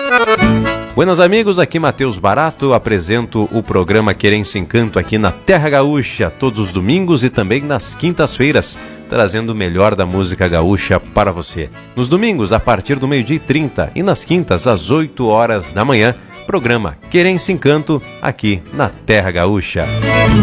Buenas amigos, aqui Matheus Barato, apresento o programa Querência Encanto aqui na Terra Gaúcha, todos os domingos e também nas quintas-feiras, trazendo o melhor da música gaúcha para você. Nos domingos, a partir do 12h30 e nas quintas, às 8 horas da manhã, programa Querência Encanto aqui na Terra Gaúcha.